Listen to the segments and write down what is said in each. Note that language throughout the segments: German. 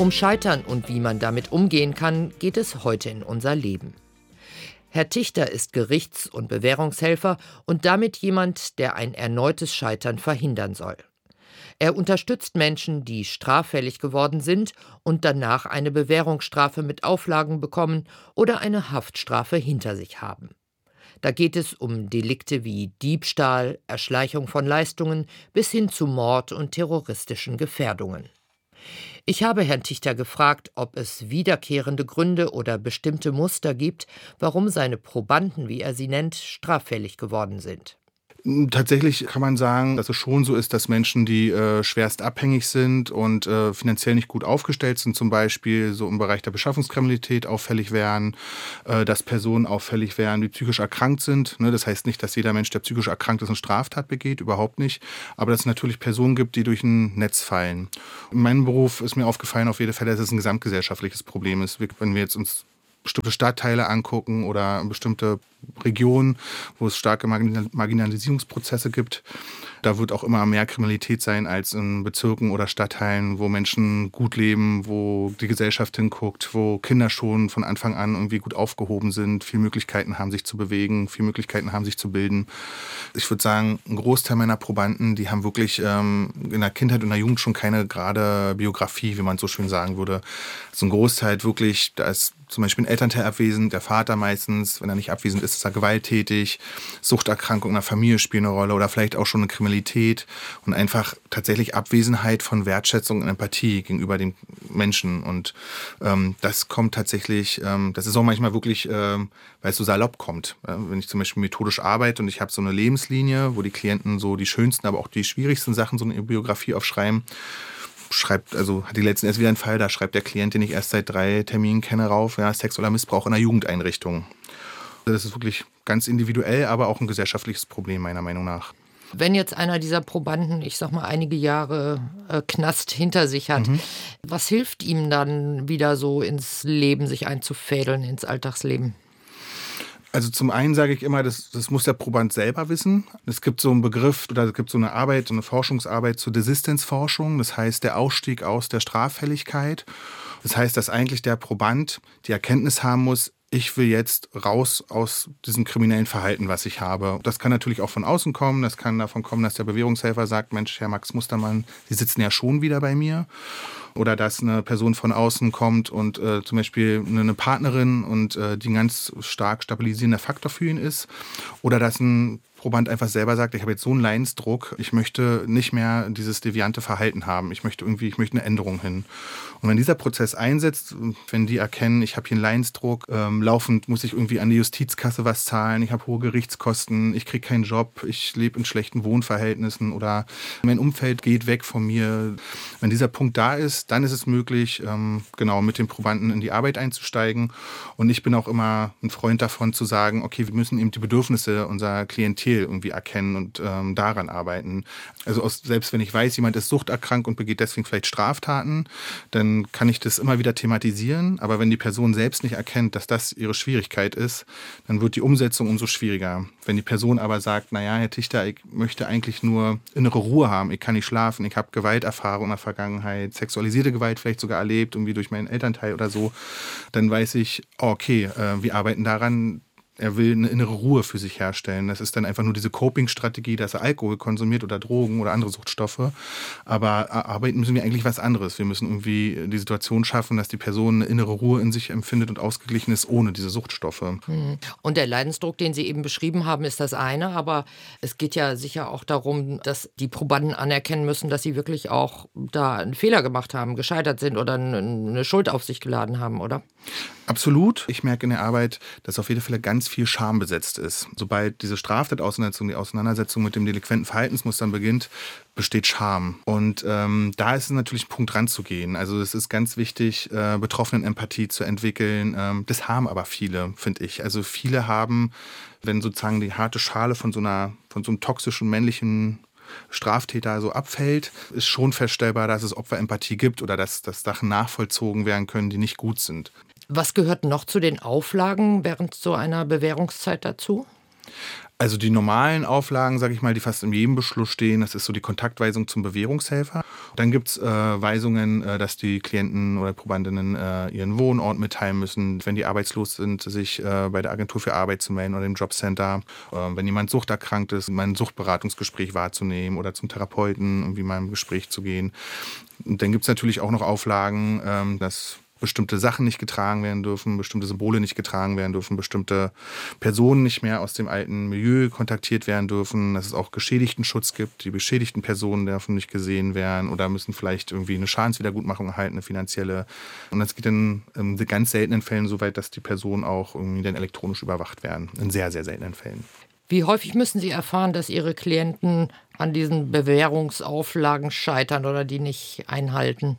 Um Scheitern und wie man damit umgehen kann, geht es heute in unser Leben. Herr Tichter ist Gerichts- und Bewährungshelfer und damit jemand, der ein erneutes Scheitern verhindern soll. Er unterstützt Menschen, die straffällig geworden sind und danach eine Bewährungsstrafe mit Auflagen bekommen oder eine Haftstrafe hinter sich haben. Da geht es um Delikte wie Diebstahl, Erschleichung von Leistungen bis hin zu Mord und terroristischen Gefährdungen. Ich habe Herrn Tichter gefragt, ob es wiederkehrende Gründe oder bestimmte Muster gibt, warum seine Probanden, wie er sie nennt, straffällig geworden sind. Tatsächlich kann man sagen, dass es schon so ist, dass Menschen, die schwerst abhängig sind und finanziell nicht gut aufgestellt sind, zum Beispiel so im Bereich der Beschaffungskriminalität auffällig wären, dass Personen auffällig wären, die psychisch erkrankt sind. Ne? Das heißt nicht, dass jeder Mensch, der psychisch erkrankt ist, eine Straftat begeht, überhaupt nicht. Aber dass es natürlich Personen gibt, die durch ein Netz fallen. In meinem Beruf ist mir aufgefallen auf jeden Fall, dass es ein gesamtgesellschaftliches Problem ist. Wenn wir jetzt uns bestimmte Stadtteile angucken oder bestimmte Regionen, wo es starke Marginalisierungsprozesse gibt. Da wird auch immer mehr Kriminalität sein als in Bezirken oder Stadtteilen, wo Menschen gut leben, wo die Gesellschaft hinguckt, wo Kinder schon von Anfang an irgendwie gut aufgehoben sind, viele Möglichkeiten haben, sich zu bewegen, viele Möglichkeiten haben, sich zu bilden. Ich würde sagen, ein Großteil meiner Probanden, die haben wirklich in der Kindheit und der Jugend schon keine gerade Biografie, wie man so schön sagen würde. So ein Großteil wirklich, da ist zum Beispiel ein Elternteil abwesend, der Vater meistens, wenn er nicht abwesend ist er gewalttätig, Suchterkrankungen in der Familie spielen eine Rolle oder vielleicht auch schon eine Kriminalität und einfach tatsächlich Abwesenheit von Wertschätzung und Empathie gegenüber dem Menschen. Und das kommt tatsächlich, das ist auch manchmal wirklich, weil es so salopp kommt. Wenn ich zum Beispiel methodisch arbeite und ich habe so eine Lebenslinie, wo die Klienten so die schönsten, aber auch die schwierigsten Sachen so eine Biografie aufschreiben, hatte die letzten erst wieder einen Fall, da schreibt der Klient, den ich erst seit 3 Terminen kenne, rauf, ja, sexueller Missbrauch in einer Jugendeinrichtung. Das ist wirklich ganz individuell, aber auch ein gesellschaftliches Problem, meiner Meinung nach. Wenn jetzt einer dieser Probanden, ich sag mal, einige Jahre Knast hinter sich hat, was hilft ihm dann wieder so ins Leben sich einzufädeln, ins Alltagsleben? Also zum einen sage ich immer, das muss der Proband selber wissen. Es gibt so einen Begriff oder es gibt so eine Arbeit, so eine Forschungsarbeit zur Desistenzforschung. Das heißt, der Ausstieg aus der Straffälligkeit. Das heißt, dass eigentlich der Proband die Erkenntnis haben muss, ich will jetzt raus aus diesem kriminellen Verhalten, was ich habe. Das kann natürlich auch von außen kommen. Das kann davon kommen, dass der Bewährungshelfer sagt, Mensch, Herr Max Mustermann, Sie sitzen ja schon wieder bei mir. Oder dass eine Person von außen kommt und zum Beispiel eine Partnerin und die ein ganz stark stabilisierender Faktor für ihn ist. Oder dass ein Proband einfach selber sagt, ich habe jetzt so einen Leidensdruck, ich möchte nicht mehr dieses deviante Verhalten haben. Ich möchte eine Änderung hin. Und wenn dieser Prozess einsetzt, wenn die erkennen, ich habe hier einen Leidensdruck, laufend muss ich irgendwie an die Justizkasse was zahlen, ich habe hohe Gerichtskosten, ich kriege keinen Job, ich lebe in schlechten Wohnverhältnissen oder mein Umfeld geht weg von mir. Wenn dieser Punkt da ist, dann ist es möglich, mit dem Probanden in die Arbeit einzusteigen. Und ich bin auch immer ein Freund davon zu sagen, okay, wir müssen eben die Bedürfnisse unserer Klientel irgendwie erkennen und daran arbeiten. Also selbst wenn ich weiß, jemand ist suchterkrankt und begeht deswegen vielleicht Straftaten, dann kann ich das immer wieder thematisieren. Aber wenn die Person selbst nicht erkennt, dass das ihre Schwierigkeit ist, dann wird die Umsetzung umso schwieriger. Wenn die Person aber sagt, naja, Herr Tichter, ich möchte eigentlich nur innere Ruhe haben, ich kann nicht schlafen, ich habe Gewalterfahrung in der Vergangenheit, sexualisierte Gewalt vielleicht sogar erlebt, irgendwie durch meinen Elternteil oder so, dann weiß ich, okay, wir arbeiten daran. Er will eine innere Ruhe für sich herstellen. Das ist dann einfach nur diese Coping-Strategie, dass er Alkohol konsumiert oder Drogen oder andere Suchtstoffe. Aber arbeiten müssen wir eigentlich was anderes. Wir müssen irgendwie die Situation schaffen, dass die Person eine innere Ruhe in sich empfindet und ausgeglichen ist ohne diese Suchtstoffe. Und der Leidensdruck, den Sie eben beschrieben haben, ist das eine. Aber es geht ja sicher auch darum, dass die Probanden anerkennen müssen, dass sie wirklich auch da einen Fehler gemacht haben, gescheitert sind oder eine Schuld auf sich geladen haben, oder? Absolut. Ich merke in der Arbeit, dass auf jeden Fall ganz viel Scham besetzt ist. Sobald diese Straftatauseinandersetzung, die Auseinandersetzung mit dem delinquenten Verhaltensmustern beginnt, besteht Scham. Und da ist es natürlich ein Punkt ranzugehen. Also es ist ganz wichtig, Betroffenen-Empathie zu entwickeln. Das haben aber viele, finde ich. Also viele haben, wenn sozusagen die harte Schale von so einem toxischen männlichen Straftäter so abfällt, ist schon feststellbar, dass es Opferempathie gibt oder dass Sachen nachvollzogen werden können, die nicht gut sind. Was gehört noch zu den Auflagen während so einer Bewährungszeit dazu? Also die normalen Auflagen, sage ich mal, die fast in jedem Beschluss stehen, das ist so die Kontaktweisung zum Bewährungshelfer. Dann gibt es Weisungen, dass die Klienten oder Probandinnen ihren Wohnort mitteilen müssen, wenn die arbeitslos sind, sich bei der Agentur für Arbeit zu melden oder im Jobcenter. Wenn jemand suchterkrankt ist, mal ein Suchtberatungsgespräch wahrzunehmen oder zum Therapeuten, irgendwie mal im Gespräch zu gehen. Und dann gibt es natürlich auch noch Auflagen, dass bestimmte Sachen nicht getragen werden dürfen, bestimmte Symbole nicht getragen werden dürfen, bestimmte Personen nicht mehr aus dem alten Milieu kontaktiert werden dürfen, dass es auch Geschädigtenschutz gibt. Die beschädigten Personen dürfen nicht gesehen werden oder müssen vielleicht irgendwie eine Schadenswiedergutmachung erhalten, eine finanzielle. Und das geht in ganz seltenen Fällen so weit, dass die Personen auch irgendwie dann elektronisch überwacht werden. In sehr, sehr seltenen Fällen. Wie häufig müssen Sie erfahren, dass Ihre Klienten an diesen Bewährungsauflagen scheitern oder die nicht einhalten?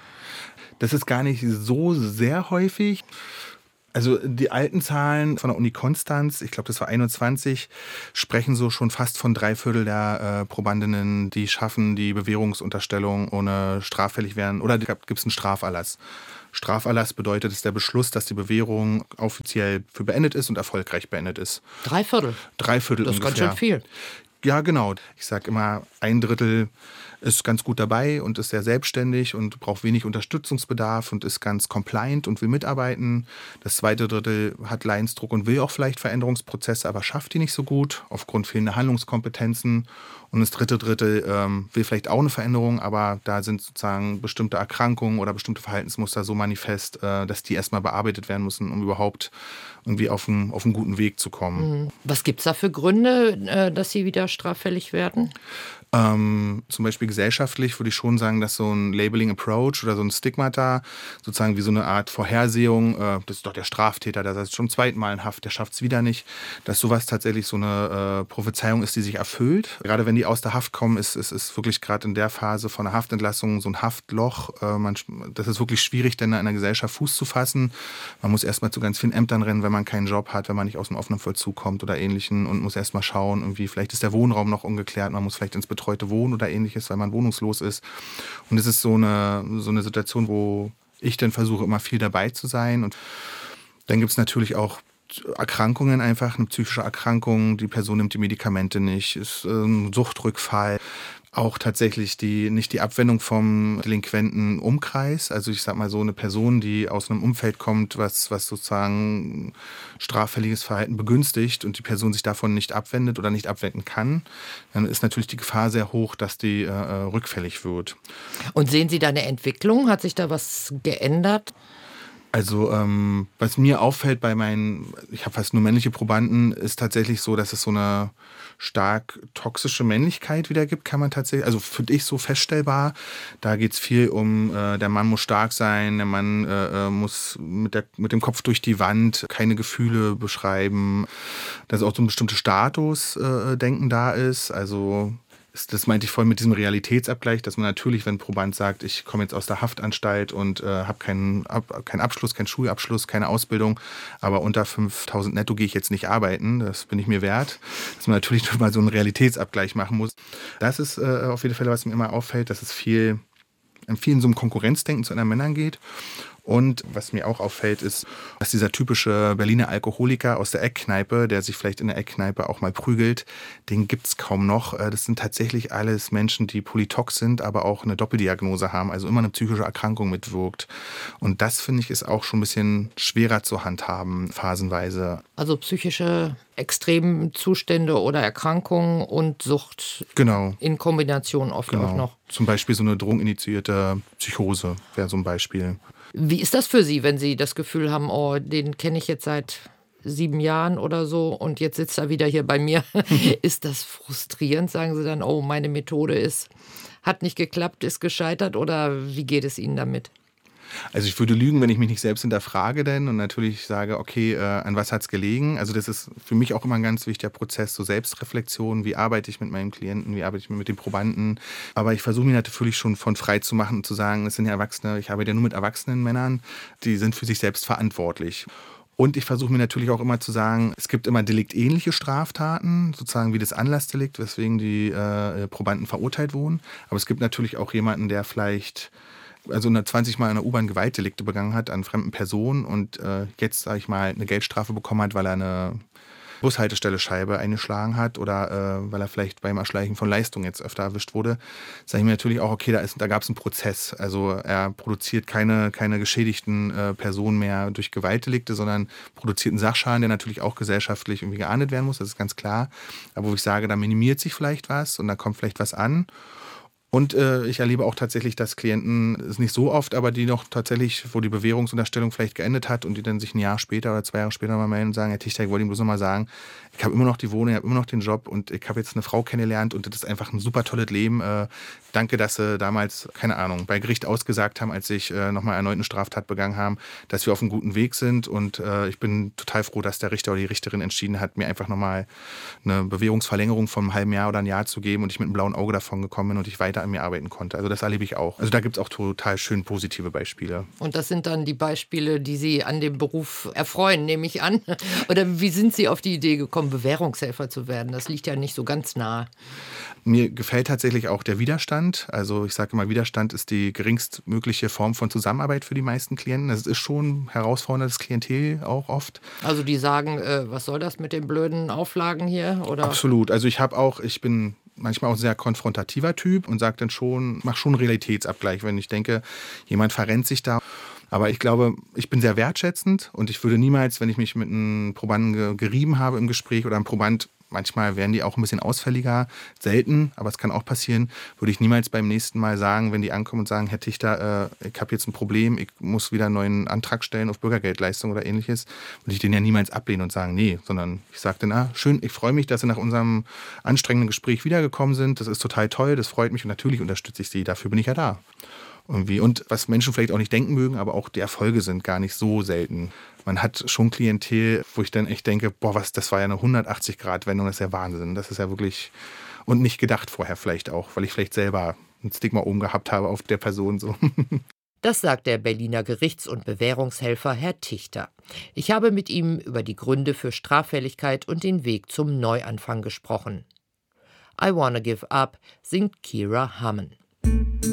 Das ist gar nicht so sehr häufig. Also die alten Zahlen von der Uni Konstanz, ich glaube, das war 21, sprechen so schon fast von 3/4 der Probandinnen, die schaffen die Bewährungsunterstellung ohne straffällig werden. Oder gibt es einen Straferlass. Straferlass bedeutet, es ist der Beschluss, dass die Bewährung offiziell für beendet ist und erfolgreich beendet ist. 3/4? 3/4 Das ist ungefähr. ganz schön viel. Ja, genau. Ich sage immer, 1/3 ist ganz gut dabei und ist sehr selbstständig und braucht wenig Unterstützungsbedarf und ist ganz compliant und will mitarbeiten. Das 2. Drittel hat Leidensdruck und will auch vielleicht Veränderungsprozesse, aber schafft die nicht so gut aufgrund fehlender Handlungskompetenzen. Und das 3. Drittel will vielleicht auch eine Veränderung, aber da sind sozusagen bestimmte Erkrankungen oder bestimmte Verhaltensmuster so manifest, dass die erstmal bearbeitet werden müssen, um überhaupt irgendwie auf einen guten Weg zu kommen. Was gibt es da für Gründe, dass sie wieder straffällig werden? Zum Beispiel gesellschaftlich würde ich schon sagen, dass so ein Labeling-Approach oder so ein Stigmata, sozusagen wie so eine Art Vorhersehung, das ist doch der Straftäter, der ist schon zum 2. Mal in Haft, der schafft es wieder nicht, dass sowas tatsächlich so eine Prophezeiung ist, die sich erfüllt. Gerade wenn die aus der Haft kommen, ist wirklich gerade in der Phase von einer Haftentlassung so ein Haftloch. Das ist wirklich schwierig, denn in einer Gesellschaft Fuß zu fassen. Man muss erstmal zu ganz vielen Ämtern rennen, wenn man keinen Job hat, wenn man nicht aus dem offenen Vollzug kommt oder Ähnlichem und muss erstmal schauen, irgendwie vielleicht ist der Wohnraum noch ungeklärt, man muss vielleicht ins betreute Wohnen oder Ähnliches, weil man wohnungslos ist. Und es ist so eine Situation, wo ich dann versuche, immer viel dabei zu sein. Und dann gibt es natürlich auch Erkrankungen einfach, eine psychische Erkrankung, die Person nimmt die Medikamente nicht, ist ein Suchtrückfall. Auch tatsächlich nicht die Abwendung vom delinquenten Umkreis. Also ich sag mal so eine Person, die aus einem Umfeld kommt, was sozusagen straffälliges Verhalten begünstigt und die Person sich davon nicht abwendet oder nicht abwenden kann, dann ist natürlich die Gefahr sehr hoch, dass die rückfällig wird. Und sehen Sie da eine Entwicklung? Hat sich da was geändert? Also was mir auffällt ich habe fast nur männliche Probanden, ist tatsächlich so, dass es so eine stark toxische Männlichkeit wieder gibt, kann man tatsächlich, also finde ich so feststellbar. Da geht es viel um, der Mann muss stark sein, der Mann muss mit dem Kopf durch die Wand, keine Gefühle beschreiben, dass auch so ein bestimmtes Statusdenken da ist, also das meinte ich vorhin mit diesem Realitätsabgleich, dass man natürlich, wenn ein Proband sagt, ich komme jetzt aus der Haftanstalt und habe keinen Abschluss, keinen Schulabschluss, keine Ausbildung, aber unter 5.000 netto gehe ich jetzt nicht arbeiten, das bin ich mir wert, dass man natürlich mal so einen Realitätsabgleich machen muss. Das ist auf jeden Fall, was mir immer auffällt, dass es in vielen so einem Konkurrenzdenken zu anderen Männern geht. Und was mir auch auffällt, ist, dass dieser typische Berliner Alkoholiker aus der Eckkneipe, der sich vielleicht in der Eckkneipe auch mal prügelt, den gibt's kaum noch. Das sind tatsächlich alles Menschen, die polytox sind, aber auch eine Doppeldiagnose haben, also immer eine psychische Erkrankung mitwirkt. Und das, finde ich, ist auch schon ein bisschen schwerer zu handhaben, phasenweise. Also psychische Extremzustände oder Erkrankungen und Sucht in Kombination oft auch noch. Zum Beispiel so eine drogeninitiierte Psychose wäre so ein Beispiel. Wie ist das für Sie, wenn Sie das Gefühl haben, oh, den kenne ich jetzt seit 7 Jahren oder so und jetzt sitzt er wieder hier bei mir? Ist das frustrierend? Sagen Sie dann, oh, meine Methode hat nicht geklappt, ist gescheitert oder wie geht es Ihnen damit? Also ich würde lügen, wenn ich mich nicht selbst hinterfrage denn und natürlich sage, okay, an was hat es gelegen? Also das ist für mich auch immer ein ganz wichtiger Prozess, so Selbstreflexion, wie arbeite ich mit meinem Klienten, wie arbeite ich mit den Probanden. Aber ich versuche mich natürlich schon von frei zu machen und zu sagen, es sind ja Erwachsene, ich arbeite ja nur mit erwachsenen Männern, die sind für sich selbst verantwortlich. Und ich versuche mir natürlich auch immer zu sagen, es gibt immer deliktähnliche Straftaten, sozusagen wie das Anlassdelikt, weswegen die Probanden verurteilt wurden. Aber es gibt natürlich auch jemanden, der vielleicht 20 Mal in der U-Bahn Gewaltdelikte begangen hat an fremden Personen und jetzt, sage ich mal, eine Geldstrafe bekommen hat, weil er eine Bushaltestelle Scheibe eingeschlagen hat oder weil er vielleicht beim Erschleichen von Leistung jetzt öfter erwischt wurde, sage ich mir natürlich auch, okay, da gab es einen Prozess. Also er produziert keine geschädigten Personen mehr durch Gewaltdelikte, sondern produziert einen Sachschaden, der natürlich auch gesellschaftlich irgendwie geahndet werden muss, das ist ganz klar. Aber wo ich sage, da minimiert sich vielleicht was und da kommt vielleicht was an. Und ich erlebe auch tatsächlich, dass Klienten, ist nicht so oft, aber die noch tatsächlich, wo die Bewährungsunterstellung vielleicht geendet hat und die dann sich ein Jahr später oder 2 Jahre später mal melden und sagen, Herr Tichter, ich wollte Ihnen bloß noch mal sagen, ich habe immer noch die Wohnung, ich habe immer noch den Job und ich habe jetzt eine Frau kennengelernt und das ist einfach ein super tolles Leben. Danke, dass Sie damals, keine Ahnung, bei Gericht ausgesagt haben, als ich nochmal erneut eine Straftat begangen haben, dass wir auf einem guten Weg sind und ich bin total froh, dass der Richter oder die Richterin entschieden hat, mir einfach nochmal eine Bewährungsverlängerung von einem halben Jahr oder ein Jahr zu geben und ich mit einem blauen Auge davon gekommen bin und ich weiter an mir arbeiten konnte. Also das erlebe ich auch. Also da gibt es auch total schön positive Beispiele. Und das sind dann die Beispiele, die Sie an dem Beruf erfreuen, nehme ich an. Oder wie sind Sie auf die Idee gekommen, Bewährungshelfer zu werden? Das liegt ja nicht so ganz nahe. Mir gefällt tatsächlich auch der Widerstand. Also ich sage immer, Widerstand ist die geringstmögliche Form von Zusammenarbeit für die meisten Klienten. Das ist schon herausforderndes Klientel auch oft. Also die sagen, was soll das mit den blöden Auflagen hier? Oder? Absolut. Also ich bin manchmal auch ein sehr konfrontativer Typ und sage dann schon, mach schon einen Realitätsabgleich, wenn ich denke, jemand verrennt sich da. Aber ich glaube, ich bin sehr wertschätzend und ich würde niemals, wenn ich mich mit einem Probanden gerieben habe im Gespräch oder einem Proband, manchmal werden die auch ein bisschen ausfälliger, selten, aber es kann auch passieren, würde ich niemals beim nächsten Mal sagen, wenn die ankommen und sagen, Herr Tichter, ich habe jetzt ein Problem, ich muss wieder einen neuen Antrag stellen auf Bürgergeldleistung oder ähnliches, würde ich den ja niemals ablehnen und sagen, nee, sondern ich sage dann, schön, ich freue mich, dass Sie nach unserem anstrengenden Gespräch wiedergekommen sind, das ist total toll, das freut mich und natürlich unterstütze ich Sie, dafür bin ich ja da. Irgendwie. Und was Menschen vielleicht auch nicht denken mögen, aber auch die Erfolge sind gar nicht so selten. Man hat schon Klientel, wo ich dann echt denke, das war ja eine 180-Grad-Wendung, das ist ja Wahnsinn. Das ist ja wirklich, und nicht gedacht vorher vielleicht auch, weil ich vielleicht selber ein Stigma oben gehabt habe auf der Person so. Das sagt der Berliner Gerichts- und Bewährungshelfer Herr Tichter. Ich habe mit ihm über die Gründe für Straffälligkeit und den Weg zum Neuanfang gesprochen. I Wanna Give Up singt Kira Hammond.